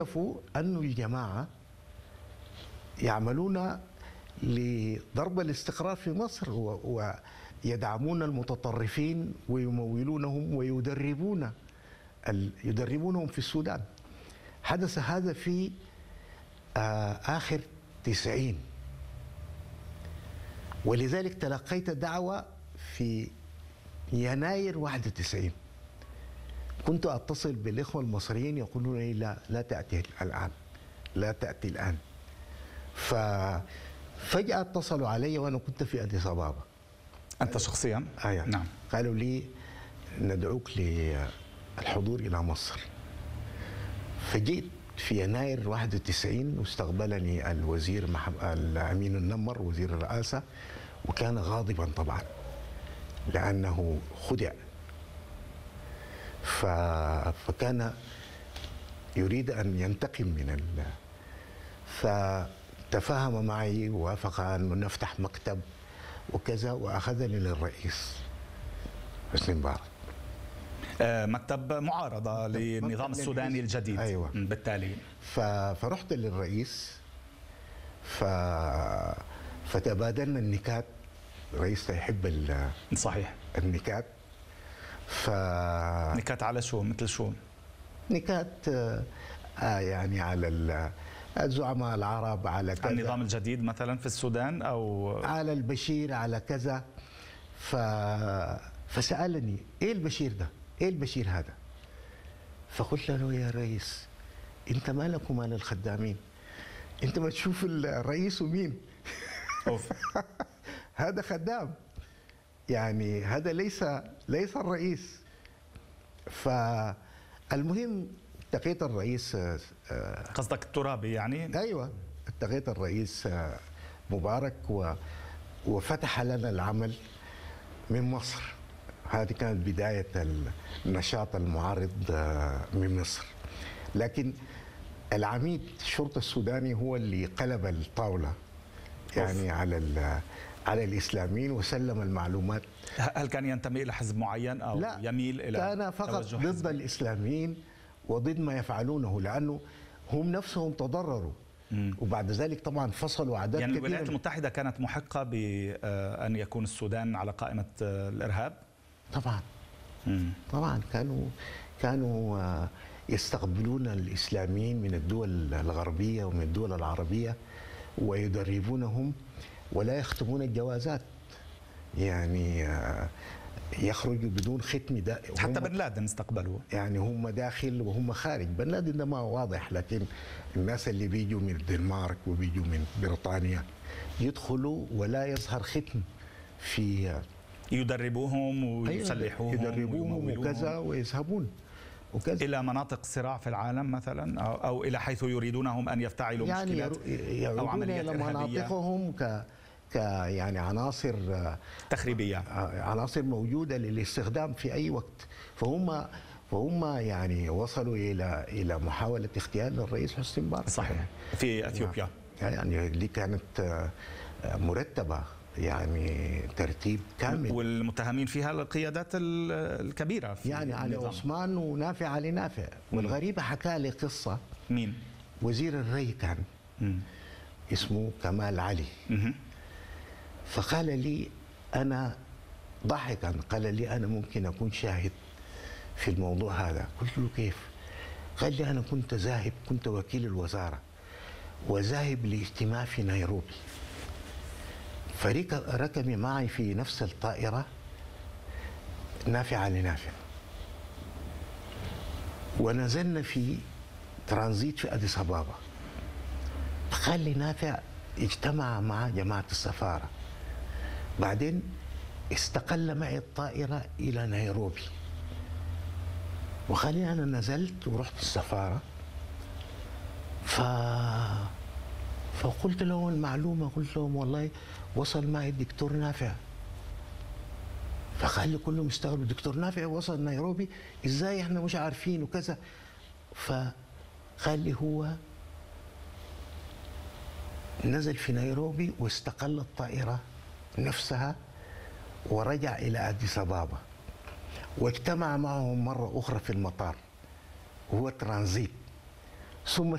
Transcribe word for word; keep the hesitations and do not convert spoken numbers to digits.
عرفوا أن الجماعة يعملون لضرب الاستقرار في مصر ويدعمون المتطرفين ويمولونهم ويدربون يدربونهم في السودان. حدث هذا في آخر تسعين، ولذلك تلقيت دعوة في يناير واحد وتسعين. كنت أتصل بالإخوة المصريين يقولون لي لا لا تأتي الآن، لا تأتي الآن. ففجأة اتصلوا علي وأنا كنت في أديس أبابا. أنت شخصيا؟ آه نعم. قالوا لي ندعوك للحضور إلى مصر. فجيت في يناير واحد وتسعين واستقبلني الوزير الأمين النمر وزير الرئاسة، وكان غاضبا طبعا لأنه خدع، فكان يريد أن ينتقم من ال... فتفاهم معي ووافق أن نفتح مكتب وكذا، وأخذني للرئيس حسني مبارك. مكتب معارضة للنظام السوداني الجديد. أيوة. بالتالي فرحت للرئيس ف... فتبادلنا النكات. الرئيس يحب ال... صحيح النكات. ف نكات على شو؟ مثل شو؟ نكات آه يعني على الزعماء العرب، على كذا، النظام الجديد مثلا في السودان، او على البشير، على كذا. ف فسألني ايه البشير ده؟ ايه البشير هذا؟ فقلت له يا رئيس انت مالك ومال الخدامين؟ انت ما تشوف الرئيس ومين؟ أوف. هذا خدام، يعني هذا ليس ليس الرئيس. فالمهم التقيت الرئيس. قصدك الترابي يعني؟ ايوه، التقيت الرئيس مبارك و وفتح لنا العمل من مصر. هذه كانت بداية النشاط المعارض من مصر. لكن العميد الشرطة السوداني هو اللي قلب الطاولة يعني على على الإسلاميين وسلم المعلومات. هل كان ينتمي إلى حزب معين أو لا، يميل إلى كان فقط ضد حزب. الإسلاميين وضد ما يفعلونه، لأنه هم نفسهم تضرروا. مم. وبعد ذلك طبعا فصلوا عدد يعني كبير. الولايات المتحدة كانت محقة بأن يكون السودان على قائمة الإرهاب؟ طبعا. مم. طبعا كانوا كانوا يستقبلون الإسلاميين من الدول الغربية ومن الدول العربية ويدربونهم ولا يختمون الجوازات، يعني يخرجوا بدون ختم. دا حتى بن لادن استقبلوه، يعني هم داخل وهم خارج. بن لادن ده ما واضح، لكن الناس اللي بيجوا من الدنمارك وبيجوا من بريطانيا يدخلوا ولا يظهر ختم في. يدربوهم ويسلحوهم يدربوهم وكذا ويذهبون وكذا إلى مناطق صراع في العالم مثلا، أو, أو إلى حيث يريدونهم أن يفتعلوا يعني مشكلات أو عمليات إلى مناطقهم ك ك يعني عناصر تخريبية، عناصر موجودة للاستخدام في أي وقت. فهم فهم يعني وصلوا إلى إلى محاولة اغتيال الرئيس حسني مبارك. صحيح، في أثيوبيا. يعني اللي كانت مرتبة، يعني ترتيب كامل، والمتهمين فيها القيادات الكبيرة في يعني علي عثمان ونافع علي نافع. والغريبة حكى لي قصة. مين؟ وزير الري كان مم. اسمه كمال علي. مم. فقال لي أنا ضحكا، قال لي أنا ممكن أكون شاهد في الموضوع هذا. قلت له كيف؟ قال لي أنا كنت ذاهب، كنت وكيل الوزارة وذاهب لاجتماع في نيروبي، فركب معي في نفس الطائرة نافع علي نافع، ونزلنا في ترانزيت في أديس أبابا. قال لي نافع اجتمع مع جماعة السفارة، بعدين استقل معي الطائرة إلى نيروبي، وقال لي أنا نزلت ورحت السفارة. ف فقلت لهم المعلومة، قلت لهم والله وصل معي الدكتور نافع. فقال لي كلهم استغربوا، الدكتور نافع وصل نيروبي ازاي احنا مش عارفين وكذا. فقال لي هو نزل في نيروبي واستقل الطائرة نفسها ورجع إلى أديس أبابا، واجتمع معهم مرة أخرى في المطار وهو ترانزيت، ثم